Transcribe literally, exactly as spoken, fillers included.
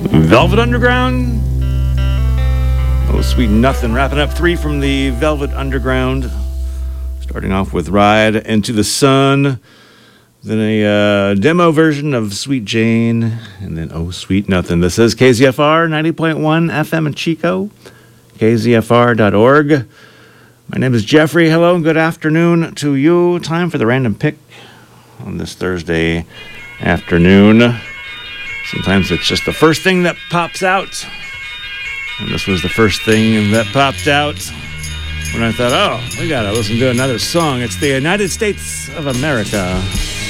Velvet Underground. Oh, Sweet Nothing. Wrapping up three from the Velvet Underground. Starting off with Ride Into the Sun. Then a uh, demo version of Sweet Jane. And then Oh, Sweet Nothing. This is K Z F R ninety point one F M in Chico. K Z F R dot org. My name is Jeffrey. Hello and good afternoon to you. Time for the random pick on this Thursday afternoon. Sometimes it's just the first thing that pops out. And this was the first thing that popped out when I thought, oh, we got to listen to another song. It's the United States of America.